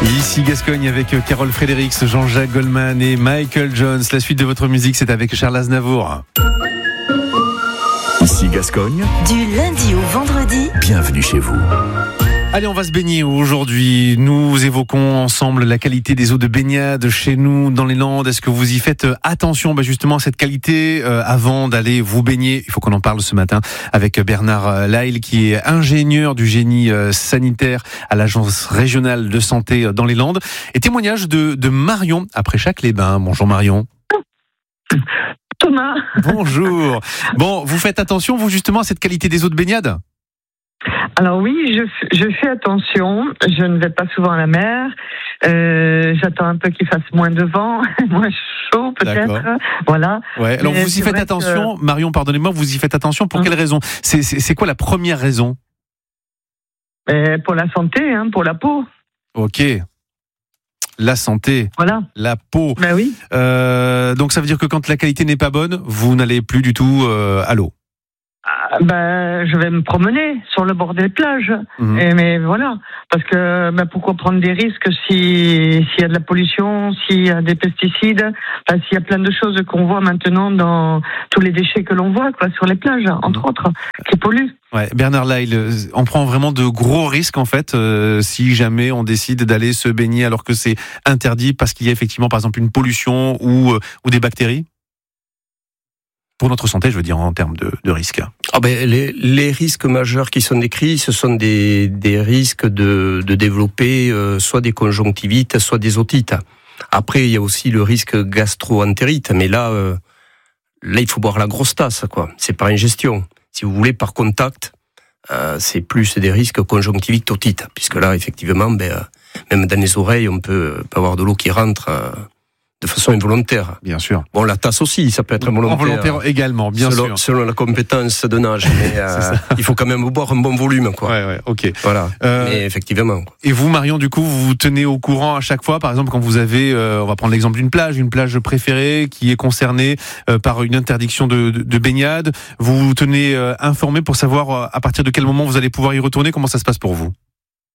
Ici Gascogne avec Carole Fredericks, Jean-Jacques Goldman et Michael Jones. La suite de votre musique, c'est avec Charles Aznavour. Ici Gascogne. Du lundi au vendredi. Bienvenue chez vous. Allez, on va se baigner aujourd'hui. Nous évoquons ensemble la qualité des eaux de baignade chez nous dans les Landes. Est-ce que vous y faites attention justement à cette qualité avant d'aller vous baigner? Il faut qu'on en parle ce matin avec Bernard Lail, qui est ingénieur du génie sanitaire à l'Agence régionale de santé dans les Landes. Et témoignage de Marion après chaque les bains. Bonjour Marion. Thomas. Bonjour. Bon, vous faites attention vous justement à cette qualité des eaux de baignade? Alors oui, je fais attention. Je ne vais pas souvent à la mer. J'attends un peu qu'il fasse moins de vent, moins chaud peut-être. D'accord. Voilà. Ouais. Alors vous y faites attention, Marion, pardonnez-moi, vous y faites attention pour quelle raison? C'est quoi la première raison? Pour la santé, pour la peau. Ok. La santé, voilà. La peau. Ben oui. Donc ça veut dire que quand la qualité n'est pas bonne, vous n'allez plus du tout à l'eau. Je vais me promener sur le bord des plages. Mais voilà, parce que pourquoi prendre des risques s'il y a de la pollution, s'il y a des pesticides, s'il y a plein de choses qu'on voit maintenant dans tous les déchets que l'on voit sur les plages, entre autres, qui polluent. Ouais, Bernard Lail, on prend vraiment de gros risques en fait si jamais on décide d'aller se baigner alors que c'est interdit parce qu'il y a effectivement par exemple une pollution ou des bactéries. Pour notre santé, je veux dire, en termes de risques. Les risques majeurs qui sont décrits, ce sont des risques de développer soit des conjonctivites, soit des otites. Après, il y a aussi le risque gastro-entérite, mais là, il faut boire la grosse tasse, quoi. C'est par ingestion. Si vous voulez, par contact, c'est plus des risques conjonctivites, otites, puisque là, effectivement, même dans les oreilles, on peut avoir de l'eau qui rentre de façon involontaire. Bien sûr. Bon, la tasse aussi, ça peut être involontaire. Involontaire également, bien sûr. Selon la compétence de nage. Mais il faut quand même boire un bon volume, quoi. Ouais, ok. Voilà. Mais effectivement. Quoi. Et vous, Marion, du coup, vous vous tenez au courant à chaque fois, par exemple, quand vous avez, on va prendre l'exemple d'une plage préférée qui est concernée par une interdiction de baignade. Vous vous tenez informé pour savoir à partir de quel moment vous allez pouvoir y retourner. Comment ça se passe pour vous?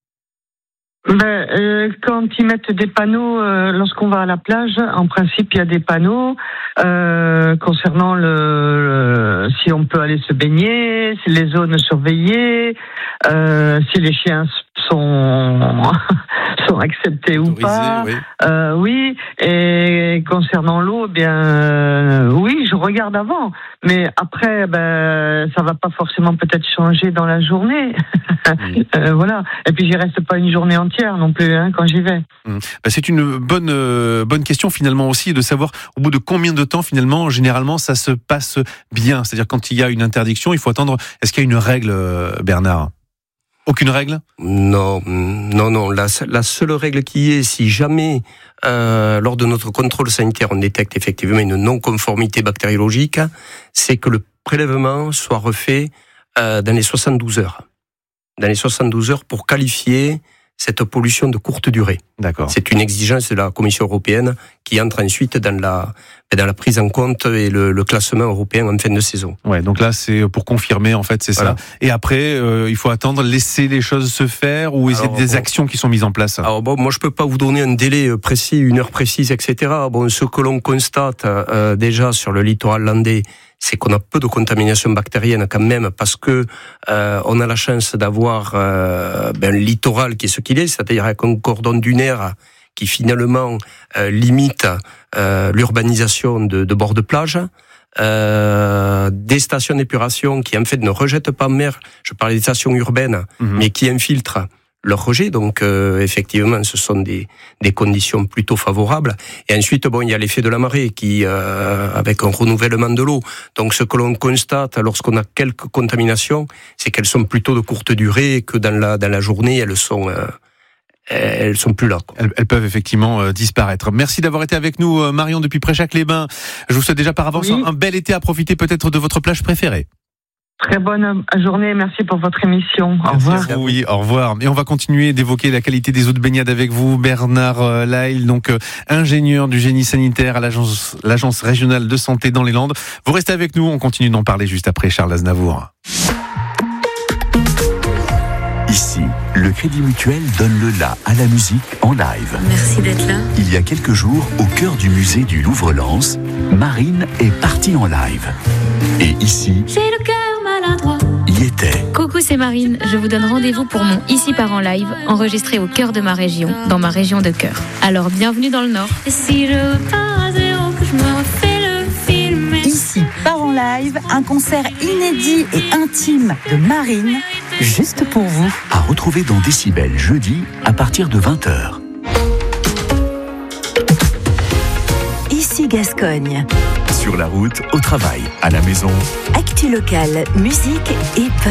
Quand ils mettent des panneaux, lorsqu'on va à la plage, en principe, il y a des panneaux concernant si on peut aller se baigner, si les zones surveillées, si les chiens sont acceptés ou pas. Oui. Et concernant l'eau, oui, je regarde avant. Mais après, ça va pas forcément peut-être changer dans la journée. Voilà. Et puis j'y reste pas une journée entière non plus quand j'y vais. C'est une bonne question finalement aussi de savoir au bout de combien de temps finalement généralement ça se passe bien. C'est-à-dire quand il y a une interdiction, il faut attendre. Est-ce qu'il y a une règle, Bernard? Aucune règle? Non. La seule règle qui est, si jamais lors de notre contrôle sanitaire on détecte effectivement une non-conformité bactériologique, c'est que le prélèvement soit refait dans les 72 heures. Dans les 72 heures pour qualifier cette pollution de courte durée. D'accord. C'est une exigence de la Commission européenne qui entre ensuite dans la prise en compte et le classement européen en fin de saison. Ouais, donc là c'est pour confirmer en fait, c'est voilà. Ça. Et après, il faut attendre, laisser les choses se faire ou est-ce des actions qui sont mises en place? Alors moi je peux pas vous donner un délai précis, une heure précise, etc. Ce que l'on constate déjà sur le littoral landais, c'est qu'on a peu de contamination bactérienne quand même parce que on a la chance d'avoir un littoral qui est ce qu'il est, c'est-à-dire avec un cordon dunaire qui finalement limite l'urbanisation de bords de plage, des stations d'épuration qui en fait ne rejettent pas en mer, je parlais des stations urbaines, mais qui infiltrent leur rejet, donc effectivement ce sont des conditions plutôt favorables. Et ensuite il y a l'effet de la marée qui avec un renouvellement de l'eau. Donc ce que l'on constate lorsqu'on a quelques contaminations, c'est qu'elles sont plutôt de courte durée et que dans la journée elles sont plus là. Elles peuvent effectivement disparaître. Merci d'avoir été avec nous, Marion, depuis Préchac-les-Bains. Je vous souhaite déjà par avance un bel été à profiter peut-être de votre plage préférée. Très bonne journée, merci pour votre émission. Au revoir. Oui, au revoir. Et on va continuer d'évoquer la qualité des eaux de baignade avec vous, Bernard Lail, donc ingénieur du génie sanitaire à l'agence régionale de santé dans les Landes. Vous restez avec nous, on continue d'en parler juste après Charles Aznavour. Ici, le le Crédit Mutuel donne le la à la musique en live. Merci d'être là. Il y a quelques jours, au cœur du musée du Louvre-Lens, Marine est partie en live. Et ici, j'ai le cœur maladroit. Y était. Coucou, c'est Marine. Je vous donne rendez-vous pour mon Ici part en live, enregistré au cœur de ma région, dans ma région de cœur. Alors bienvenue dans le Nord. Et si je pars à zéro, que je me refais le film. Ici part en live, un concert inédit et intime de Marine, juste pour vous. À retrouver dans Décibel jeudi à partir de 20h. Ici Gascogne. Sur la route, au travail, à la maison. Actu locale, musique et